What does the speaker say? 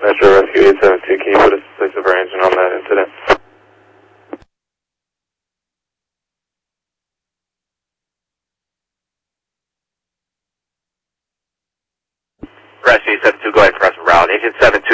Metro Rescue 872, can you put a place of our engine on that incident? Rescue 872 going across the route. Engine 72